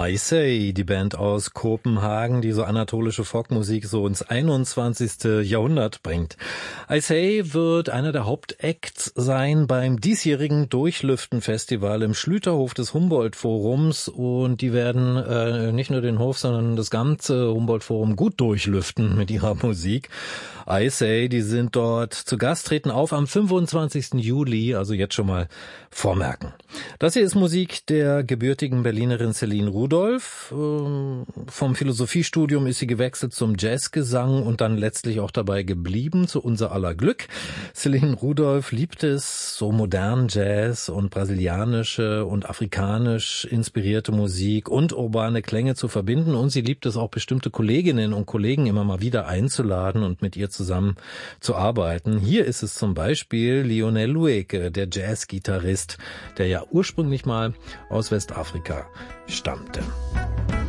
I Say, die Band aus Kopenhagen, die so anatolische Folkmusik so ins 21. Jahrhundert bringt. I Say wird einer der Hauptacts sein beim diesjährigen Durchlüften-Festival im Schlüterhof des Humboldt-Forums, und die werden nicht nur den Hof, sondern das ganze Humboldt-Forum gut durchlüften mit ihrer Musik. I Say, die sind dort zu Gast, treten auf am 25. Juli, also jetzt schon mal vormerken. Das hier ist Musik der gebürtigen Berlinerin Céline Rudolph. Vom Philosophiestudium ist sie gewechselt zum Jazzgesang und dann letztlich auch dabei geblieben, zu unser aller Glück. Céline Rudolph liebt es, so modernen Jazz und brasilianische und afrikanisch inspirierte Musik und urbane Klänge zu verbinden, und sie liebt es auch, bestimmte Kolleginnen und Kollegen immer mal wieder einzuladen und mit ihr zusammen zu arbeiten. Hier ist es zum Beispiel Lionel Loueke, der Jazzgitarrist, der ja ursprünglich mal aus Westafrika stammte.